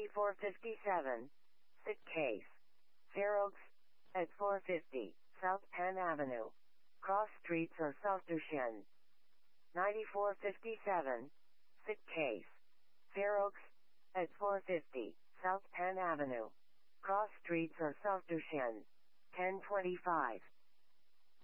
9457. Sick case. Fair Oaks. At 450 South Penn Avenue. Cross streets are South Dushan. 9457. Sick case. Fair Oaks. At 450 South Penn Avenue. Cross streets are South Dushan. 1025.